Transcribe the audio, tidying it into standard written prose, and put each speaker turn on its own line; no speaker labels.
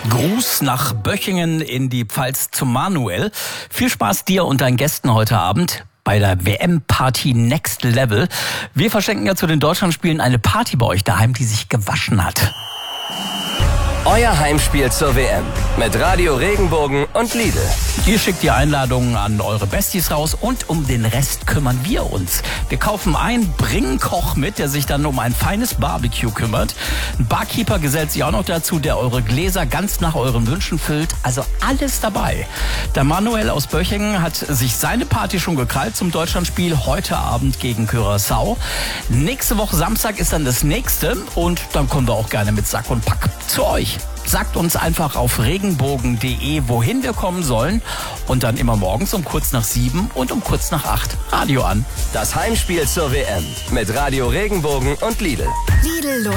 Gruß nach Böchingen in die Pfalz zum Manuel. Viel Spaß dir und deinen Gästen heute Abend bei der WM-Party Next Level. Wir verschenken ja zu den Deutschlandspielen eine Party bei euch daheim, die sich gewaschen hat.
Euer Heimspiel zur WM mit Radio Regenbogen und Lidl.
Ihr schickt die Einladungen an eure Besties raus und um den Rest kümmern wir uns. Wir kaufen ein, bringen Koch mit, der sich dann um ein feines Barbecue kümmert. Ein Barkeeper gesellt sich auch noch dazu, der eure Gläser ganz nach euren Wünschen füllt. Also alles dabei. Der Manuel aus Böchingen hat sich seine Party schon gekrallt zum Deutschlandspiel heute Abend gegen Curaçao. Nächste Woche Samstag ist dann das nächste und dann kommen wir auch gerne mit Sack und Pack zu euch. Sagt uns einfach auf regenbogen.de, wohin wir kommen sollen und dann immer morgens um kurz nach 7 und um kurz nach 8 Radio an.
Das Heimspiel zur WM mit Radio Regenbogen und Lidl.